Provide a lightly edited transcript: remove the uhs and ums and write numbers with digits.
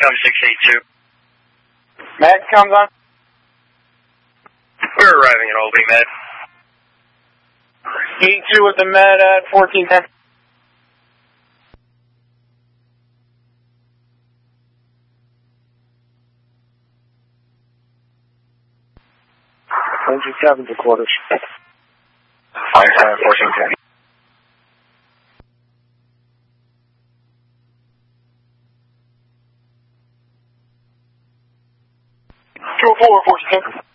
682. Med comes on. We're arriving at Albany, Med. 82 with the Med at 1410. Seven to quarters. 1410. 204, 1410.